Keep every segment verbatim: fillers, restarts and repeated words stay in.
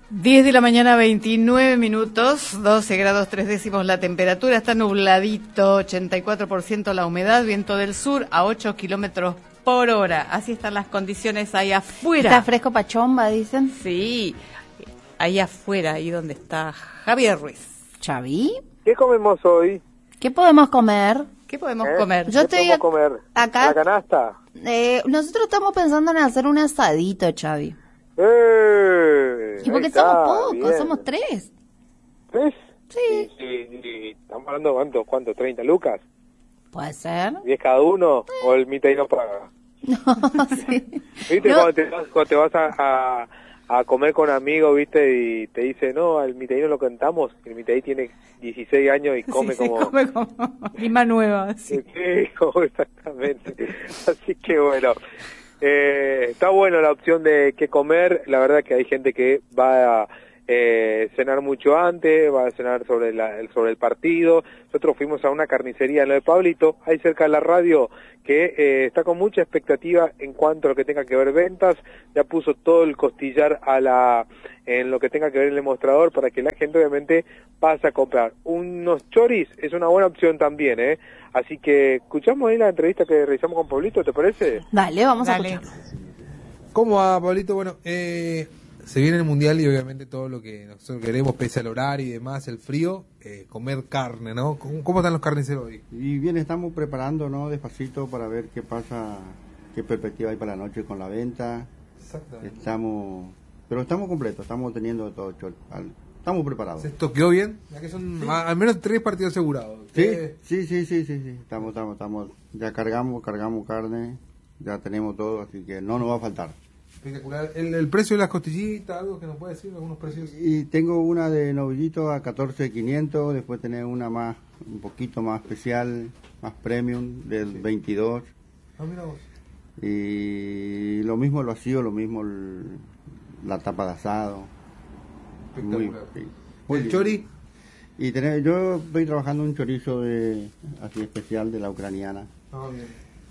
diez de la mañana, veintinueve minutos, doce grados tres décimos la temperatura, está nubladito, ochenta y cuatro por ciento la humedad, viento del sur a ocho kilómetros por hora. Así están las condiciones ahí afuera. ¿Está fresco pachomba, dicen? Sí, ahí afuera, ahí donde está Javier Ruiz. ¿Xavi? ¿Qué comemos hoy? ¿Qué podemos comer? ¿Qué podemos ¿Eh? comer? Yo ¿Qué estoy podemos comer? acá. ¿La canasta? Eh, nosotros estamos pensando en hacer un asadito, Xavi. ¡Eh! Y porque Ahí está, somos pocos, bien. somos tres. ¿Tres? Sí. Y, y- y estamos hablando de cuánto, cuánto, treinta lucas, Puede ser. diez cada uno, o el mitad y no paga. No, sí. ¿Viste? No. Cuando te vas, cuando te vas a, a, a comer con amigos, ¿viste? Y te dice, no, al mitadino lo cantamos. El mitadí tiene dieciséis años y come Sí, sí, como... come como lima nueva. Sí. Sí, como exactamente. Así que bueno, eh, está bueno la opción de qué comer. La verdad que hay gente que va a eh, cenar mucho antes, va a cenar sobre, la, el- sobre el partido. Nosotros fuimos a una carnicería en lo de Pablito, ahí cerca de la radio, que eh, está con mucha expectativa en cuanto a lo que tenga que ver ventas. Ya puso todo el costillar a la en lo que tenga que ver el demostrador para que la gente obviamente pase a comprar. Unos choris es una buena opción también, ¿eh? Así que escuchamos ahí la entrevista que realizamos con Pablito, ¿te parece? Dale, vamos Dale. a escucharlo. ¿Cómo va, Pablito? Bueno, eh, se viene el Mundial y obviamente todo lo que nosotros queremos, pese al horario y demás, el frío, eh, comer carne, ¿no? ¿Cómo, cómo están los carniceros hoy? Y bien, estamos preparando, ¿no? Despacito para ver qué pasa, qué perspectiva hay para la noche con la venta. Exactamente. Estamos, pero estamos completos, estamos teniendo todo hecho. al- Estamos preparados. ¿Se estoqueó bien? Ya que son a- al menos tres partidos asegurados. Sí, Eh, sí, sí, sí, sí, sí. Estamos, estamos, estamos. Ya cargamos, cargamos carne, ya tenemos todo, así que no nos va a faltar. espectacular. El, el precio de las costillitas, algo que nos puede decir, algunos precios. Y tengo una de novillito a catorce mil quinientos, después tener una más, un poquito más especial, más premium, del veintidós. Ah, mira vos. Y lo mismo el vacío, lo mismo el- la tapa de asado. Muy, Espectacular. sí, muy el bien. chori, Y tener, yo estoy trabajando un chorizo de, así especial de la ucraniana. ah, bien.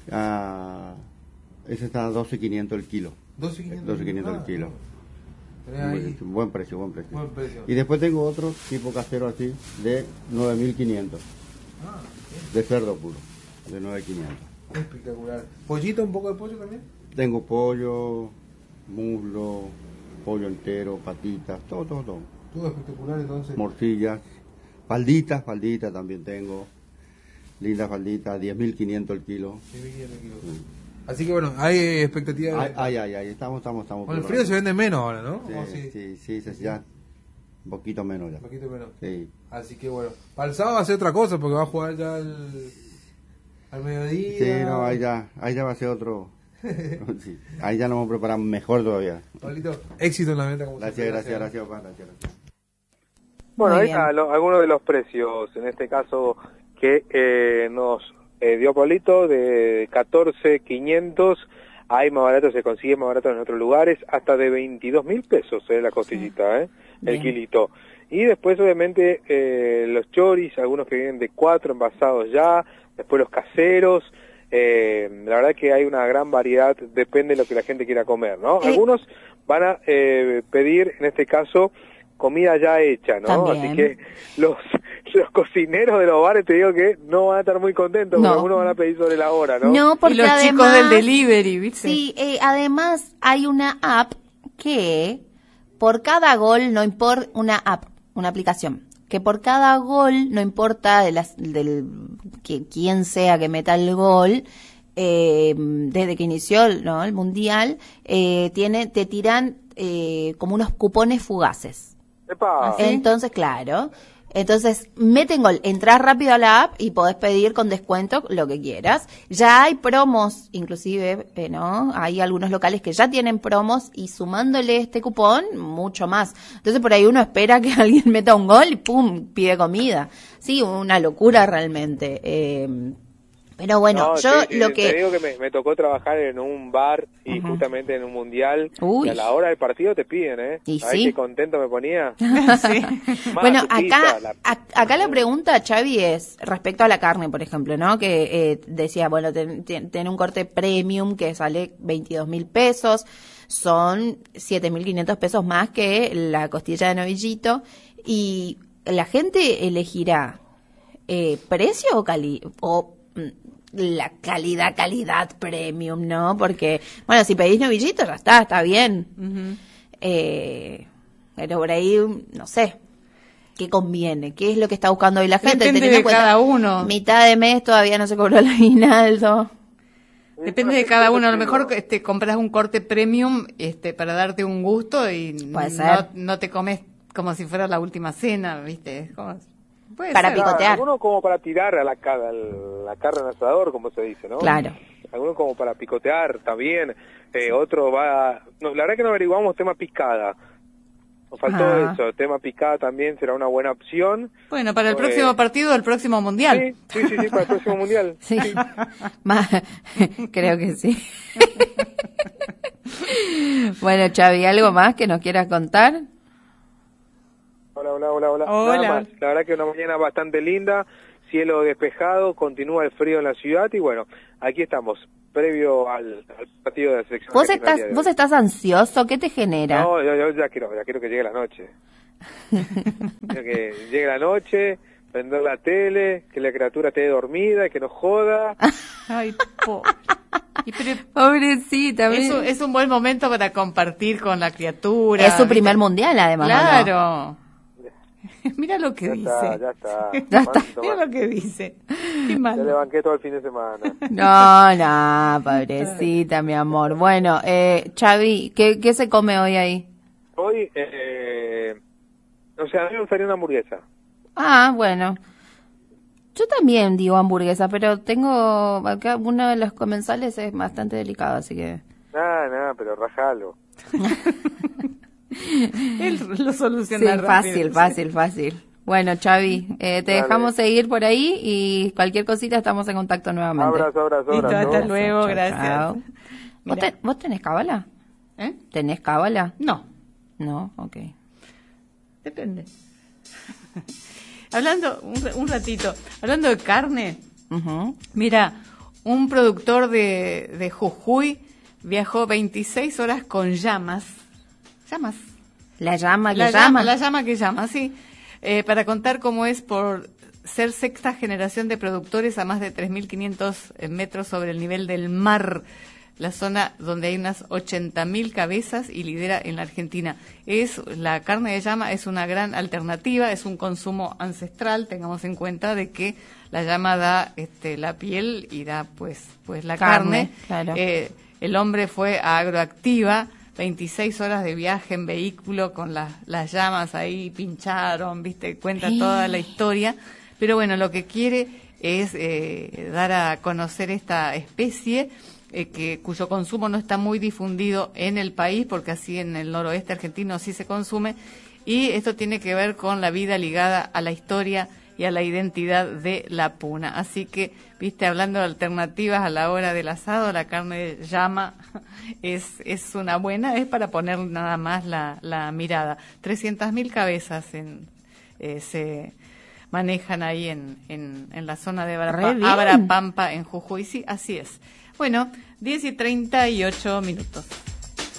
Ah, ese está a doce mil quinientos el kilo. doce mil quinientos. doce mil quinientos el kilo. Tenés ahí, Muy- buen precio, buen precio. buen precio. Y después tengo otro tipo casero así de nueve mil quinientos. Ah, De cerdo puro, de nueve mil quinientos. bien. Espectacular. ¿Pollito, un poco de pollo también? Tengo pollo, muslo, pollo entero, patitas, todo, todo, todo. Todo espectacular, entonces. Morcillas, falditas, falditas también tengo. Lindas falditas, diez mil quinientos el kilo. diez mil quinientos kilos. Así que bueno, hay expectativa de... Ay, ay, ay, ay, estamos, estamos, estamos. Con el frío se vende menos ahora, ¿no? Sí, ¿O sí? sí, sí, sí, ya. Un poquito menos ya. Un poquito menos. Sí. Así que bueno, para el sábado va a ser otra cosa porque va a jugar ya al, al mediodía. Sí, no, ahí ya, ahí ya va a ser otro. Sí, ahí ya nos vamos a preparar mejor todavía. Pablito, éxito en la venta. Como Gracias, siempre. gracias, gracias, papá, gracias, gracias. Bueno, Muy ahí bien. está lo- algunos de los precios, en este caso, que eh, nos eh, dio Pablito, de catorce mil quinientos, hay más barato, se consigue más barato en otros lugares, hasta de veintidós mil pesos eh, la costillita, eh, el Bien. kilito. Y después, obviamente, eh, los choris, algunos que vienen de cuatro envasados ya, después los caseros, eh, la verdad que hay una gran variedad, depende de lo que la gente quiera comer, ¿no? Eh. Algunos van a eh, pedir, en este caso, comida ya hecha, ¿no? También. Así que los los cocineros de los bares, te digo que no van a estar muy contentos, No. porque algunos van a pedir sobre la hora, ¿no? No, porque y los además, chicos del delivery, ¿viste? Sí, eh, además hay una app que por cada gol, no importa, una app, una aplicación, que por cada gol, no importa de las, del que, quién sea que meta el gol, eh, desde que inició ¿no? el mundial, eh, tiene, te tiran eh, como unos cupones fugaces. Epa. ¿Sí? Entonces, claro. Entonces, meten gol, entras rápido a la app y podés pedir con descuento lo que quieras. Ya hay promos, inclusive, eh, ¿no? Hay algunos locales que ya tienen promos y sumándole este cupón, mucho más. Entonces, por ahí uno espera que alguien meta un gol y ¡pum! Pide comida. Sí, una locura realmente. Eh, pero bueno, No, yo sí, sí, lo te que... digo que me, me tocó trabajar en un bar y Ujú. justamente en un mundial, Uy. y a la hora del partido te piden, ¿eh? Y ¿Sabés sí. qué contento me ponía? Sí. Más Bueno, tu acá, pizza, la- a- acá la pregunta, Xavi, es respecto a la carne, por ejemplo, ¿no? Que eh, decía, bueno, ten, ten- ten un corte premium que sale veintidós mil pesos. son siete mil quinientos pesos más que la costilla de novillito, y la gente elegirá eh, precio o cali o mm, la calidad, calidad premium, ¿no? Porque, bueno, si pedís novillito ya está, está bien. Ujú. Eh, pero por ahí, no sé, ¿qué conviene? ¿Qué es lo que está buscando hoy la gente? Depende Teniendo de en cuenta, cada uno. mitad de mes todavía no se cobró el aguinaldo. Depende de cada uno. A lo mejor este, compras un corte premium este, para darte un gusto y Puede no, ser. no te comes como si fuera la última cena, ¿viste? Es como- puede Para ser. picar. picotear. Algunos como para tirar a la, ca- al- la carne en asador, como se dice, ¿no? Claro. Algunos como para picotear también. Eh, otro va... No, la verdad que no averiguamos tema picada. Nos faltó Ah. eso. Tema picada también será una buena opción. Bueno, para el Eh, próximo partido del próximo mundial. Sí, sí, sí, sí, para el próximo mundial. Sí, Más- creo que sí. Bueno, Xavi, ¿algo más que nos quieras contar? Hola, hola, hola, hola. Hola. Nada más. La verdad que una mañana bastante linda, cielo despejado, continúa el frío en la ciudad y bueno, aquí estamos, previo al, al partido de la selección. ¿Vos argentina el estás, día de vos hoy. estás ansioso? ¿Qué te genera? No, yo, yo ya quiero, ya quiero que llegue la noche. Quiero que llegue la noche, prender la tele, que la criatura esté dormida, que no joda. Ay, po. Y pero- Pobrecita, es, un, mira. es un buen momento para compartir con la criatura. Es su ¿viste? primer mundial, además. ¿o no? Claro. Mira lo que Ya dice. está, ya está. Ya está. Tomá, Mira tomá. lo que dice. Qué Ya malo. le banqué todo el fin de semana. No, no, pobrecita, mi amor. Bueno, eh, Xavi, ¿qué, ¿qué se come hoy ahí? Hoy, eh, o sea, a mí me gustaría una hamburguesa. Ah, bueno. Yo también digo hamburguesa, pero tengo acá uno de los comensales es bastante delicado, así que... Nada, nada, pero rajalo. Él lo Sí, soluciona rápido. fácil, fácil, fácil. Bueno, Xavi, eh, te Dale. dejamos seguir por ahí y cualquier cosita estamos en contacto nuevamente. Abrazo, abrazo, Listo, abrazo. hasta luego, Chao, gracias. chao. ¿Vos, Mira. te- ¿Vos tenés cábala? ¿Eh? ¿Tenés cábala? No, No, ok. depende. Hablando, un, un ratito, hablando de carne, Ujú. mira, un productor de, de Jujuy viajó veintiséis horas con llamas, llamas, La llama que la llama. la llama que llama, sí, eh, para contar cómo es por ser sexta generación de productores a más de tres mil quinientos metros sobre el nivel del mar, la zona donde hay unas ochenta mil cabezas y lidera en la Argentina. Es la carne de llama es una gran alternativa, es un consumo ancestral, tengamos en cuenta de que la llama da este, la piel y da pues pues la Carne, carne. claro. Eh, el hombre fue a Agroactiva, veintiséis horas de viaje en vehículo con las, las llamas ahí, pincharon, viste, cuenta toda la historia. Pero bueno, lo que quiere es eh, dar a conocer esta especie eh, que cuyo consumo no está muy difundido en el país, porque así en el noroeste argentino sí se consume, y esto tiene que ver con la vida ligada a la historia y a la identidad de la puna. Así que, viste, hablando de alternativas a la hora del asado, la carne de llama es, es una buena, es para poner nada más la, la mirada. trescientas mil cabezas en, eh, se manejan ahí en, en, en la zona de Re Abrapa- bien. Abrapampa, en Jujuy. Sí, así es. Bueno, diez y treinta y ocho minutos.